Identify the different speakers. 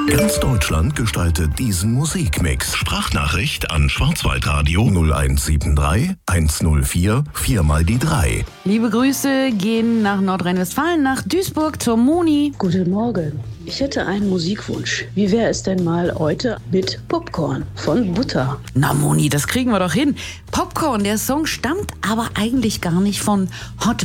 Speaker 1: Ganz Deutschland gestaltet diesen Musikmix. Sprachnachricht an Schwarzwaldradio 0173 104 4x3.
Speaker 2: Liebe Grüße gehen nach Nordrhein-Westfalen, nach Duisburg zur Moni.
Speaker 3: Guten Morgen. Ich hätte einen Musikwunsch. Wie wäre es denn mal heute mit Popcorn von Butter?
Speaker 2: Na Moni, das kriegen wir doch hin. Popcorn, der Song stammt aber eigentlich gar nicht von Hot